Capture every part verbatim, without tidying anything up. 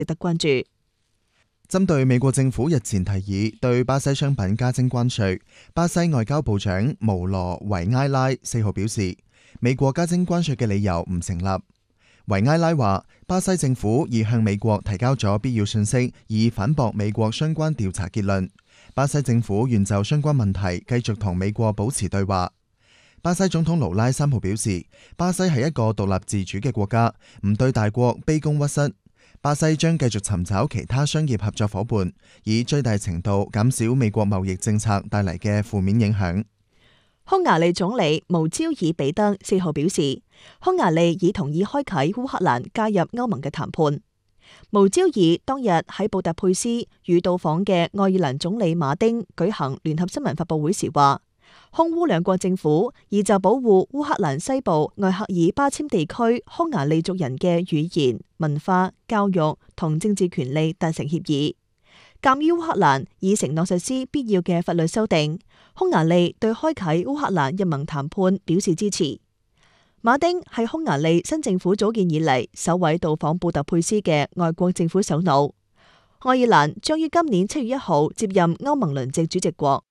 值得關注。 針對美國政府日前提議對巴西商品加徵關稅，巴西外交部長毛羅維埃拉四號表示，美國加徵關稅嘅理由唔成立。維埃拉話，巴西政府已向美國提交咗必要信息，以反駁美國相關調查結論。巴西政府願就相關問題繼續同美國保持對話。巴西總統盧拉三號表示，巴西係一個獨立自主嘅國家，唔對大國卑躬屈膝。巴西將繼續尋找其他商業合作夥伴，以最大程度減少美國貿易政策帶嚟嘅負面影響。 匈牙利總理無焦爾比德四號表示，匈牙利已同意開啟烏克蘭加入歐盟嘅談判。無焦爾當日喺布達佩斯與到訪嘅愛爾蘭總理馬丁舉行聯合新聞發佈會時話，匈烏兩國政府已就保護烏克蘭西部艾克爾巴阡地區匈牙利族人嘅語言、文化、教育同政治權利達成協議。鑑於烏克蘭已承諾實施必要嘅法律修訂，匈牙利對開啟烏克蘭入盟談判表示支持。馬丁係匈牙利新政府組建以嚟首位到訪布達佩斯嘅外國政府首腦。愛爾蘭將於今年七月一號接任歐盟輪值主席國。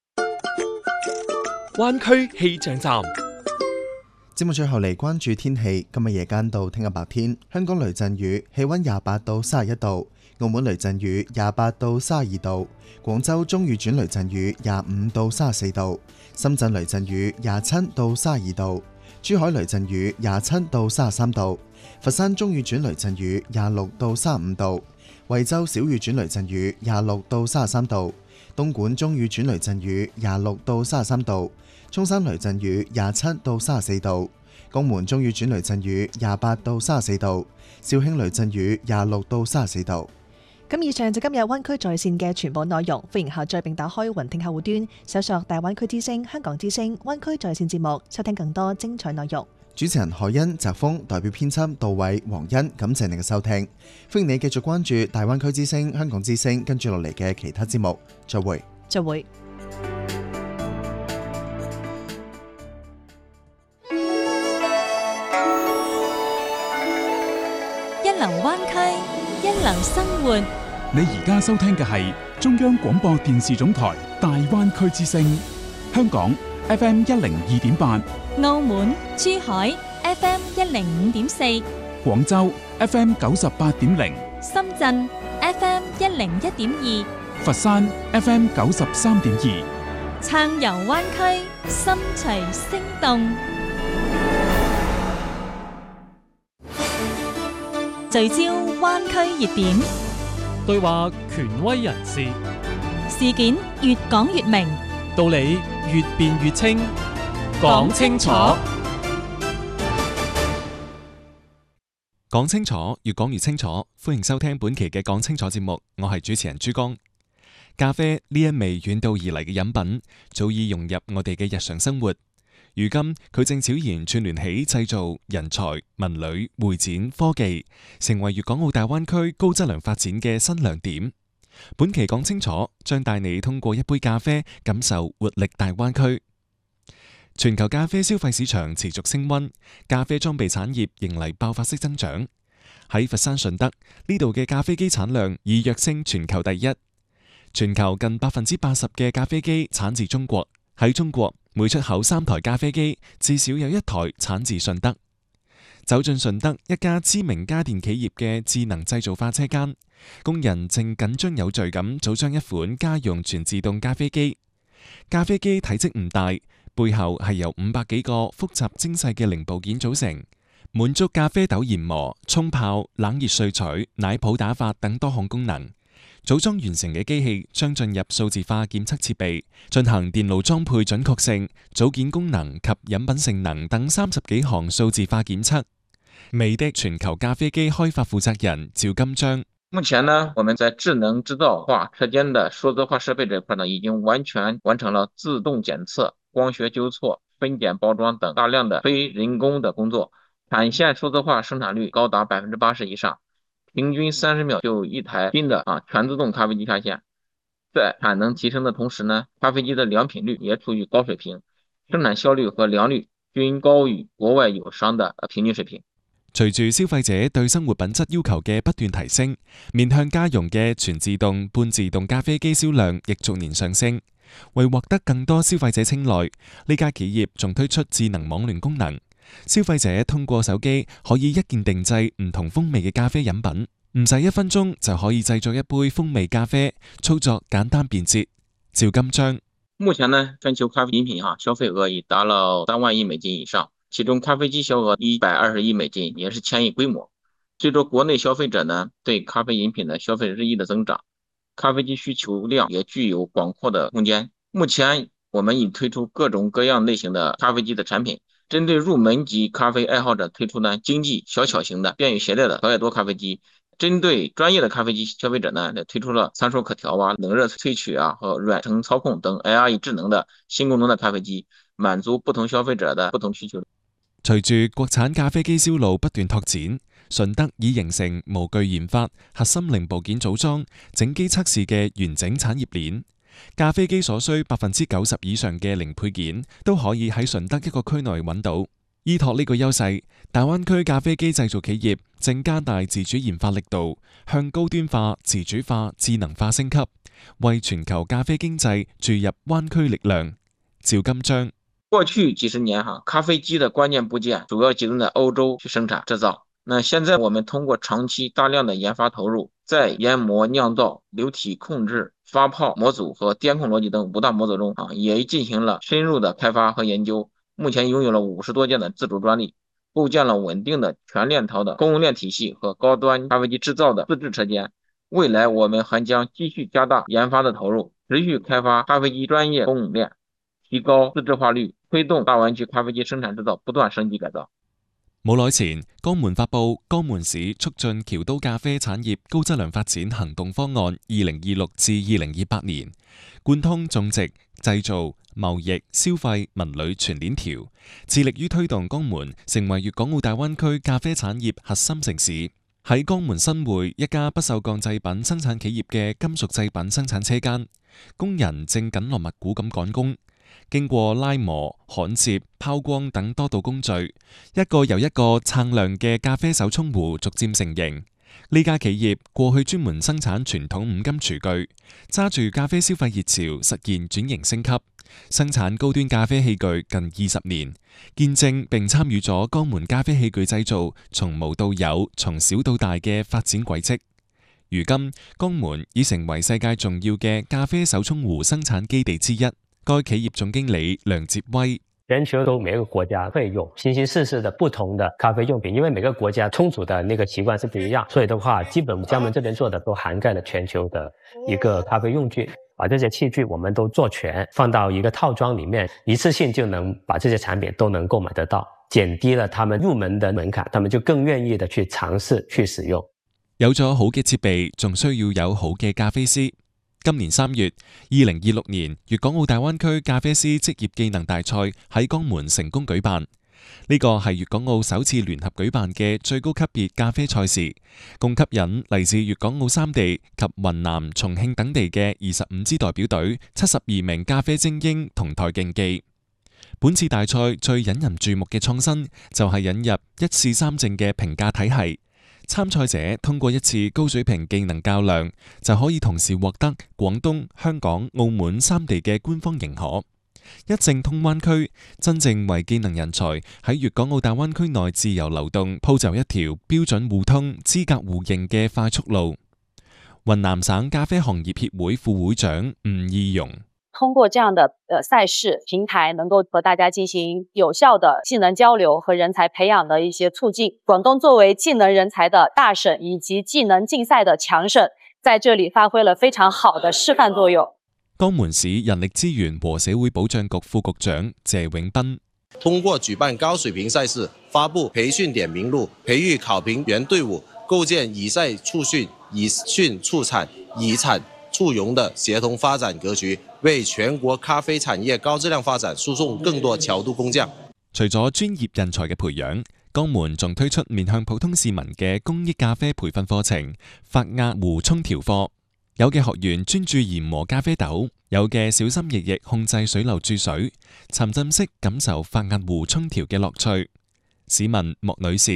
灣區氣象站。 節目最後嚟關注天氣，今日夜間到聽日白天，香港雷陣雨，氣溫廿八到三十一度；澳門雷陣雨廿八到三十二度；廣州中雨轉雷陣雨廿五到三十四度；深圳雷陣雨廿七到三十二度；珠海雷陣雨廿七到三十三度；佛山中雨轉雷陣雨廿六到三十五度；惠州小雨轉雷陣雨廿六到三十三度；東莞中雨轉雷陣雨廿六到三十三度；涌山雷陣雨廿七到三十四度；江門中雨轉雷陣雨廿八到三十四度；肇慶雷陣雨廿六到三十四度。 咁以上就今日灣區在線嘅全部內容，歡迎下載並打開雲聽客戶端，搜索大灣區之聲、香港之聲、灣區在線節目，收聽更多精彩內容。 主持人海欣、澤峰代表編輯杜偉、黃欣，感謝你嘅收聽，歡迎你繼續關注大灣區之聲、香港之聲，跟住落嚟嘅其他節目，再會。 再會。 一流灣區，一流生活。 你而家收聽嘅係中央廣播電視總台大灣區之聲，香港 F M 一零二點八， 澳門、珠海 F M 一零五點四， 廣州 F M 九十八點零， 深圳 F M 一零一點二， 佛山 F M 九十三點二， 暢遊灣區，心隨聲動。聚焦灣區熱點， 對話權威人士， 事件越講越明， 道理越辯越清，講清楚， 講清楚，越講越清楚。歡迎收聽本期嘅講清楚節目，我係主持人珠江。咖啡呢一味遠道而嚟嘅飲品，早已融入我哋嘅日常生活。如今佢正悄然串聯起製造、人才、文旅、會展、科技，成為粵港澳大灣區高質量發展嘅新亮點。本期講清楚，將帶你通過一杯咖啡，感受活力大灣區。全球咖啡消費市場持續升溫，咖啡裝備產業迎嚟爆發式增長。喺佛山順德呢度嘅咖啡機產量已躍升全球第一。全球近百分之八十嘅咖啡機產自中國。喺中國，每出口三台咖啡機，至少有一台產自順德。走進順德一家知名家電企業嘅智能製造化車間，工人正緊張有序咁組裝一款家用全自動咖啡機。咖啡機體積唔大，背後係由五百幾個複雜精細嘅零部件組成，滿足咖啡豆研磨、沖泡、冷熱萃取、奶泡打發等多項功能。組裝完成嘅機器將進入數字化檢測設備，進行電路裝配準確性、組件功能及飲品性能等三十幾項數字化檢測。美的全球咖啡機開發負責人趙金章： 目前呢，我們在智能製造化車間的數字化設備這塊呢，已經完全完成了自動檢測、光學糾錯、分揀包裝等大量的非人工的工作，產線數字化生產率高達百分之八十以上。平均三十秒就一台新的啊全自動咖啡機下線，在產能提升的同時呢，咖啡機的良品率也處於高水平，生產效率和良率均高於國外友商的平均水平。 隨住消費者對生活品質要求嘅不斷提升，面向家用嘅全自動、半自動咖啡機銷量亦逐年上升。為獲得更多消費者青睞，呢家企業仲推出智能網聯功能，消費者通過手機可以一鍵定製唔同風味嘅咖啡飲品，唔使一分鐘就可以製作一杯風味咖啡，操作簡單便捷。趙金章， 目前呢，全球咖啡飲品哈消費額已達了三萬億美金以上，其中咖啡機銷額一百二十億美金，也是千億規模。隨着國內消費者呢對咖啡飲品的消費日益的增長，咖啡機需求量也具有廣闊的空間。目前我們已推出各種各樣類型的咖啡機的產品，針對入門級咖啡愛好者推出呢經濟小巧型的便於攜帶的小野多咖啡機，針對專業的咖啡機消費者呢推出了參數可調啊、冷熱萃取啊和軟程操控等 A I 智能的新功能的咖啡機，滿足不同消費者的不同需求。 隨住國產咖啡機銷路不斷拓展，順德已形成無懼研發、核心零部件組裝、整機測試嘅完整產業鏈。咖啡機所需百分之九十以上嘅零配件都可以喺順德一個區內揾到。依託呢個優勢，大灣區咖啡機製造企業正加大自主研發力度，向高端化、自主化、智能化升級，為全球咖啡經濟注入灣區力量。趙金章， 過去幾十年哈，咖啡機的關鍵部件主要集中在歐洲去生產製造。那現在我們通過長期大量的研發投入，在研磨、釀造、流體控制、發泡模組和電控邏輯等五大模組中啊，也進行了深入的開發和研究。目前擁有了五十多件的自主專利，構建了穩定的全鏈條的供應鏈體系和高端咖啡機製造的自制車間。未來我們還將繼續加大研發的投入，持續開發咖啡機專業供應鏈，提高自制化率，推動大灣區咖啡機生產製造不斷升級改造。 冇耐前，江門發布《江門市促進僑都咖啡產業高質量發展行動方案（二零二六至二零二八年）》，貫通種植、製造、貿易、消費、文旅全鏈條，致力於推動江門成為粵港澳大灣區咖啡產業核心城市。喺江門新會一家不鏽鋼製品生產企業嘅金屬製品生產車間，工人正緊鑼密鼓咁趕工。經過拉磨、焊接、拋光等多道工序，一個又一個鏗亮嘅咖啡手沖壺逐漸成型。呢家企業過去專門生產傳統五金廚具，揸住咖啡消費熱潮實現轉型升級，生產高端咖啡器具近二十年，見證並參與咗江門咖啡器具製造從無到有、從小到大嘅發展軌跡。如今，江門已成為世界重要嘅咖啡手沖壺生產基地之一。該企業總經理梁哲威， 全球都每個國家會用形形色色的不同的咖啡用品，因為每個國家沖煮的那個習慣是不一樣，所以的話，基本江門這邊做的都涵蓋了全球的一個咖啡用具，把這些器具我們都做全，放到一個套裝裡面，一次性就能把這些產品都能購買得到，減低了他們入門的門檻，他們就更願意的去嘗試去使用。 有咗好嘅設備，仲需要有好嘅咖啡師。今年三月，二零二六年粵港澳大灣區咖啡師職業技能大賽喺江門成功舉辦。呢個係粵港澳首次聯合舉辦嘅最高級別咖啡賽事，共吸引嚟自粵港澳三地及雲南、重慶等地嘅二十五支代表隊、七十二名咖啡精英同台競技。本次大賽最引人注目嘅創新就係引入一試三證嘅評價體系。參賽者通過一次高水平技能較量，就可以同時獲得廣東、香港、澳門三地嘅官方認可。一證通灣區，真正為技能人才喺粵港澳大灣區內自由流動鋪就一條標準互通、資格互認嘅快速路。雲南省咖啡行業協會副會長吳義榮， 通過這樣的呃賽事平台，能夠和大家進行有效的技能交流和人才培養的一些促進。廣東作為技能人才的大省以及技能競賽的強省，在這裡發揮了非常好的示範作用。 江門市人力資源和社會保障局副局長謝永斌， 通過舉辦高水平賽事，發布培訓點名錄，培育考評員隊伍，構建以賽促訓、以訓促產、以產促融的協同發展格局，為全國咖啡產業高質量發展輸送更多橋度工匠。 除咗專業人才嘅培養，江門仲推出面向普通市民嘅公益咖啡培訓課程——發壓壺沖調課。有嘅學員專注研磨咖啡豆，有嘅小心翼翼控制水流注水，沉浸式感受發壓壺沖調嘅樂趣。市民莫女士，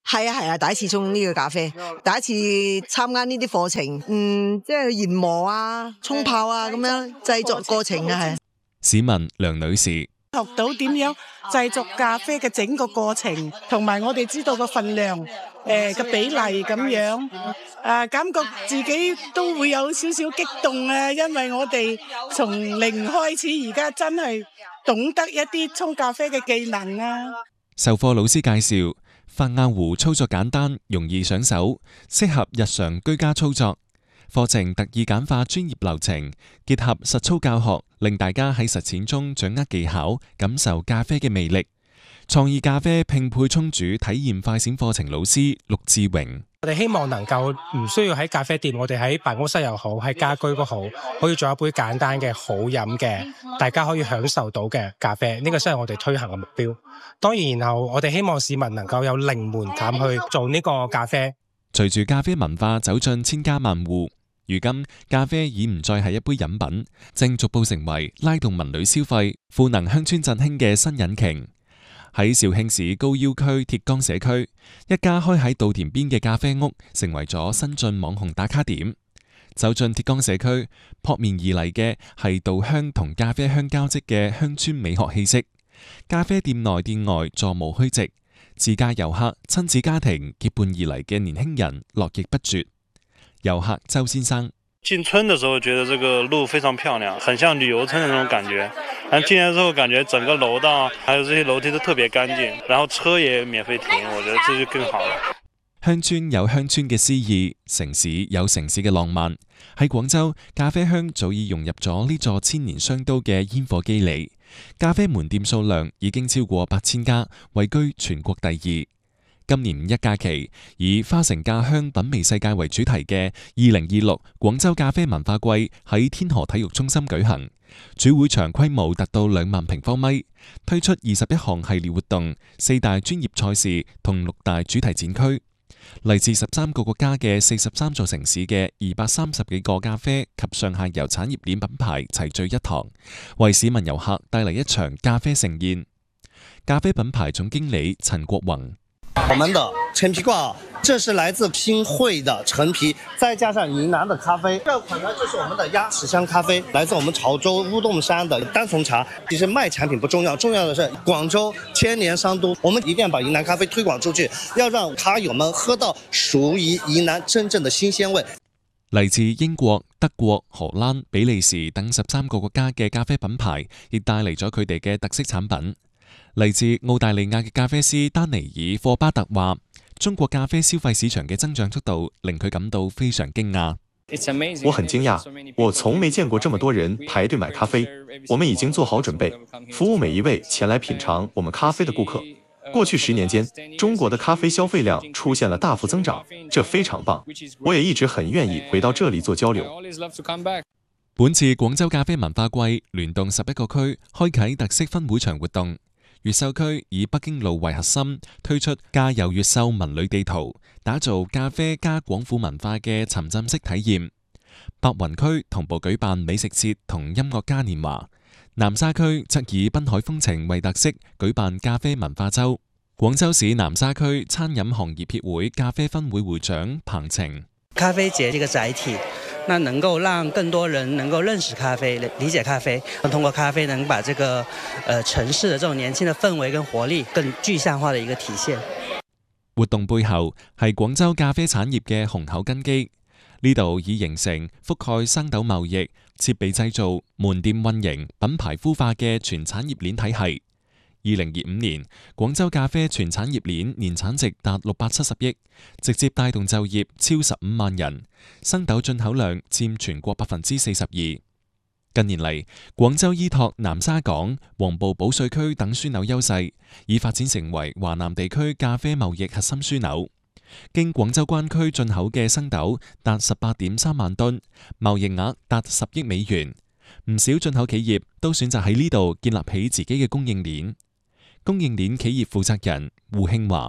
係啊係啊，第一次沖呢個咖啡，第一次參加呢啲課程，嗯，即係研磨啊、沖泡啊咁樣製作過程啊係。 市民梁女士學到點樣製作咖啡嘅整個過程，同埋我哋知道個份量，誒、呃、嘅比例咁樣，誒、呃、感覺自己都會有少少激動啊，因為我哋從零開始，而家真係懂得一啲沖咖啡嘅技能啊。 授課老師介紹，發壓壺操作簡單，容易上手，適合日常居家操作。課程特意簡化專業流程，結合實操教學，令大家喺實踐中掌握技巧，感受咖啡嘅魅力。創意咖啡拼配沖煮體驗快閃課程老師陸志榮， 我哋希望能夠唔需要喺咖啡店，我哋喺辦公室又好，喺家居都好，可以做一杯簡單嘅好飲嘅，大家可以享受到嘅咖啡。呢個先係我哋推行嘅目標。當然，然後我哋希望市民能夠有零門檻去做呢個咖啡。 隨住咖啡文化走進千家萬戶，如今咖啡已唔再係一杯飲品，正逐步成為拉動民旅消費、賦能鄉村振興嘅新引擎。喺肇慶市高要區鐵江社區，一家開喺稻田邊嘅咖啡屋，成為咗新晉網紅打卡點。走進鐵江社區，撲面而嚟嘅係稻香同咖啡香交織嘅鄉村美學氣息。咖啡店內店外座無虛席，自駕遊客、親子家庭結伴而嚟嘅年輕人絡繹不絕。遊客周先生進村的時候覺得這個路非常漂亮，很像旅遊村的那種感覺。但進來之後感覺整個樓道還有這些樓梯都特別乾淨，然後車也免費停，我覺得這就更好了。 鄉村有鄉村嘅詩意，城市有城市嘅浪漫。喺廣州，咖啡香早已融入咗呢座千年商都嘅煙火肌理。咖啡門店數量已經超過八千家，位居全國第二。今年五一假期，以花城咖香品味世界為主題嘅二零二六廣州咖啡文化季喺天河體育中心舉行，主會場規模達到兩萬平方米，推出二十一項系列活動、四大專業賽事同六大主題展區。嚟自十三個國家嘅四十三座城市嘅二百三十幾個咖啡及上下游產業鏈品牌齊聚一堂，為市民遊客帶嚟一場咖啡盛宴。咖啡品牌總經理陳國宏。 我們的陳皮掛，這是來自新會的陳皮，再加上雲南的咖啡。這款呢，就是我們的鴨屎香咖啡，來自我們潮州烏洞山的單叢茶。其實賣產品不重要，重要的是廣州千年商都，我們一定要把雲南咖啡推廣出去，要讓咖友們喝到屬於雲南真正的新鮮味。 嚟自英國、德國、荷蘭、比利時等十三個國家嘅咖啡品牌，亦帶嚟咗佢哋嘅特色產品。嚟自澳大利亞嘅咖啡師丹尼爾霍巴特話，中國咖啡消費市場嘅增長速度令佢感到非常驚訝。 我很驚訝，我從沒見過這麼多人排隊買咖啡。我們已經做好準備，服務每一位前來品嘗我們咖啡的顧客。過去十年間，中國的咖啡消費量出現了大幅增長，這非常棒。我也一直很願意回到這裡做交流。 本次廣州咖啡文化季聯動十一個區，開啟特色分會場活動。越秀區以北京路為核心，推出咖遊越秀文旅地圖，打造咖啡加廣府文化嘅沉浸式體驗。白雲區同步舉辦美食節同音樂嘉年華，南沙區則以濱海風情為特色，舉辦咖啡文化周。廣州市南沙區餐飲行業協會咖啡分會會長彭晴： 咖啡節這個載體，那能夠讓更多人能夠認識咖啡、理解咖啡，通過咖啡能把這個呃城市的這種年輕的氛圍跟活力更具象化的一個體現。 活動背後係廣州咖啡產業嘅雄厚根基，呢度已形成覆蓋生豆貿易、設備製造、門店運營、品牌孵化嘅全產業鏈體系。二零二五年，廣州咖啡全產業鏈年產值達六百七十億，直接帶動就業超十五萬人，生豆進口量佔全國百分之四十二。近年嚟，廣州依託南沙港、黃埔保稅區等樞紐優勢，已發展成為華南地區咖啡貿易核心樞紐。經廣州關區進口嘅生豆達十八點三萬噸，貿易額達十億美元。唔少進口企業都選擇喺呢度建立起自己嘅供應鏈。供應鏈企業負責人胡慶華：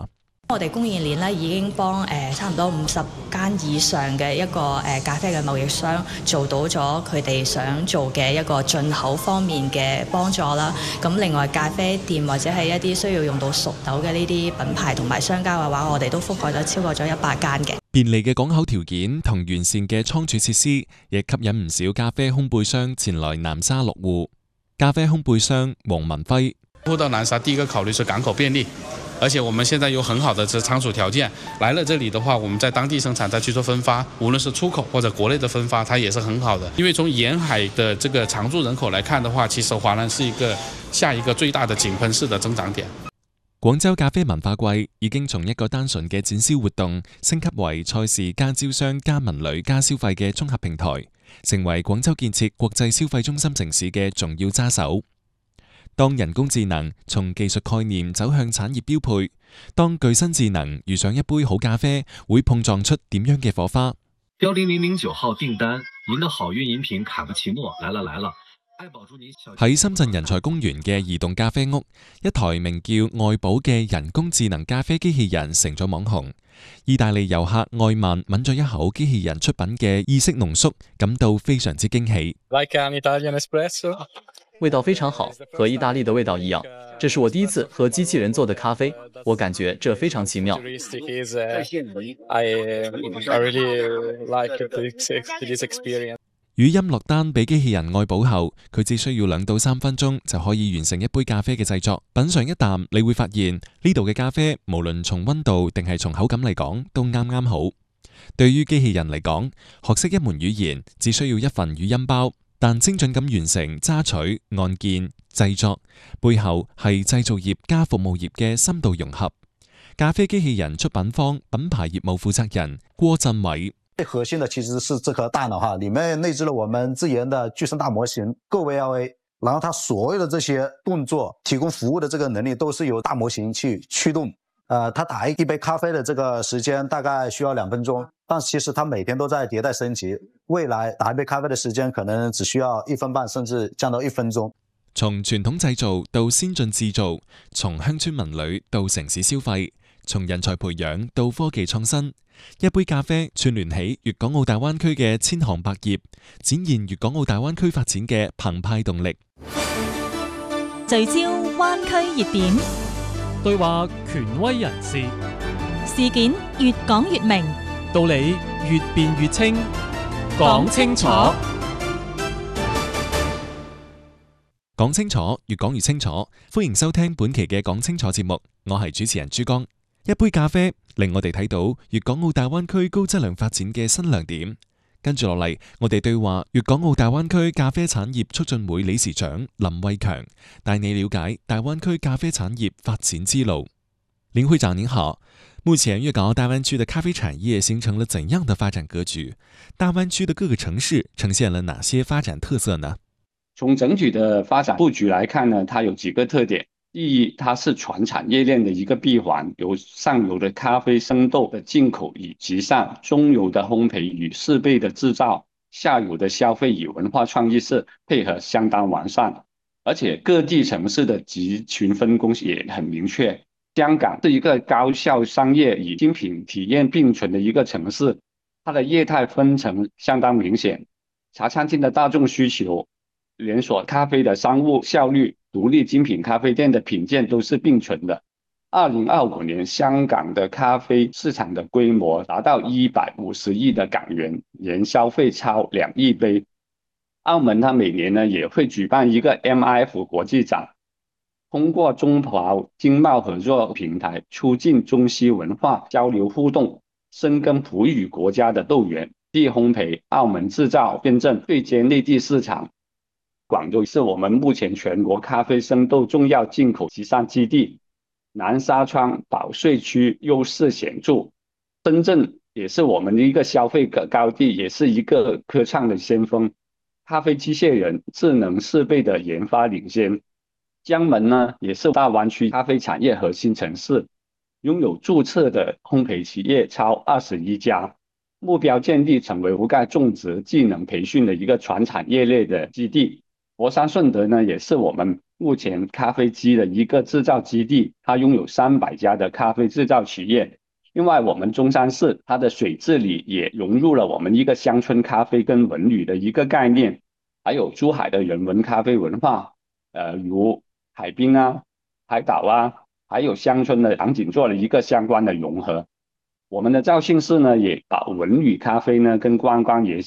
我哋供應鏈咧已經幫誒差唔多五十間以上嘅一個誒咖啡嘅貿易商做到咗佢哋想做嘅一個進口方面嘅幫助啦。咁另外咖啡店或者係一啲需要用到熟豆嘅呢啲品牌同埋商家嘅話，我哋都覆蓋咗超過咗一百間嘅。 便利嘅港口條件同完善嘅倉儲設施，亦吸引唔少咖啡烘焙商前來南沙落戶。咖啡烘焙商黃文輝： 入到南沙，第一個考慮是港口便利。而且我們現在有很好的這倉儲條件，來了這裡的話，我們在當地生產再去做分發，無論是出口或者國內的分發，它也是很好的。因為從沿海的這個常住人口來看的話，其實華南是一個下一個最大的井噴式的增長點。 廣州咖啡文化季已經從一個單純嘅展銷活動升級為賽事加招商加文旅加消費嘅綜合平台，成為廣州建設國際消費中心城市嘅重要揸手。當人工智能從技術概念走向產業標配，當具身智能遇上一杯好咖啡，會碰撞出點樣嘅火花？ 幺零零零九號訂單，您的好運飲品卡布奇諾來了來了。 喺深圳人才公園嘅移動咖啡屋，一台名叫愛寶嘅人工智能咖啡機器人成咗網紅。意大利遊客愛曼抿咗一口機器人出品嘅意式濃縮，感到非常之驚喜。 Like an Italian espresso. 味道非常好，和意大利的味道一樣。這是我第一次喝機器人做的咖啡，我感覺這非常奇妙。 語音落單俾機器人愛寶後，佢只需要兩到三分鐘就可以完成一杯咖啡嘅製作。品嚐一啖，你會發現呢度嘅咖啡無論從溫度定係從口感嚟講都啱啱好。對於機器人嚟講，學識一門語言只需要一份語音包。但精準咁完成揸取、按鍵、製作，背後係製造業加服務業嘅深度融合。咖啡機器人出品方品牌業務負責人郭振偉： 最核心的其實是這顆大腦哈，裡面內置了我們自研的具身大模型各 V L A， 然後它所有的這些動作提供服務的這個能力都是由大模型去驅動。呃，它打一杯咖啡的這個時間大概需要兩分鐘，但其實它每天都在迭代升級，未來打一杯咖啡的時間可能只需要一分半，甚至降到一分鐘。 從傳統製造到先進製造，從鄉村文旅到城市消費，從人才培養到科技創新，一杯咖啡串聯起粵港澳大灣區嘅千行百業，展現粵港澳大灣區發展嘅澎湃動力。 聚焦灣區熱點。 對話權威人士， 事件越講越明， 道理越辯越清，講清楚， 講清楚，越講越清楚。歡迎收聽本期嘅講清楚節目，我係主持人珠江。一杯咖啡令我哋睇到粵港澳大灣區高質量發展嘅新亮點。跟住落嚟，我哋對話粵港澳大灣區咖啡產業促進會理事長林偉強，帶你了解大灣區咖啡產業發展之路。林會長您好，目前粵港澳大灣區的咖啡產業形成了怎樣的發展格局？大灣區的各個城市呈現了哪些發展特色呢？ 從整體的發展佈局來看呢，它有幾個特點。第一，它是全產業鏈的一個閉環，由上游的咖啡生豆的進口與集散，中游的烘焙與試焙的製造，下游的消費與文化創意是配合相當完善，而且各地城市的集群分工也很明確。香港是一個高效商業與精品體驗並存的一個城市，它的業態分層相當明顯，茶餐廳的大眾需求，連鎖咖啡的商務效率，獨立精品咖啡店的品鑑都是並存的。二零二五年，香港的咖啡市場的規模達到一百五十億的港元，年消費超兩億杯。澳門它每年呢也會舉辦一個 M I F 國際展，通過中葡經貿合作平台，促進中西文化交流互動，深耕葡語國家的豆源，地烘焙、澳門製造認證對接內地市場。廣州是我們目前全國咖啡生豆重要進口集散基地，南沙窗保稅區優勢顯著。深圳也是我們的一個消費高地，也是一個科創的先鋒，咖啡機械人、智能設備的研發領先。江門呢，也是大灣區咖啡產業核心城市，擁有註冊的烘焙企業超二十一家，目標建立成為覆蓋種植技能培訓的一個全產業鏈的基地。佛山順德呢，也是我們目前咖啡机的一个制造基地，它拥有三百家的咖啡制造企业。另外，我们中山市它的水治理也融入了我们一个乡村咖啡跟文旅的一个概念，还有珠海的人文咖啡文化，呃，如海滨啊、海岛啊，还有乡村的场景做了一个相关的融合。我们的肇庆市呢，也把文旅咖啡呢跟观光也